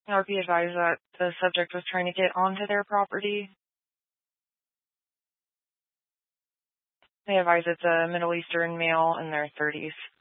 Or be advised that the subject was trying to get onto their property. They advise it's a Middle Eastern male in their 30s.